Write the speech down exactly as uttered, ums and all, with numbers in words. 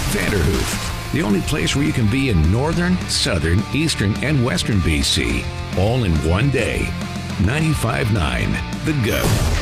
Vanderhoof, the only place where you can be in northern, southern, eastern, and western B C, all in one day. ninety-five point nine The Go.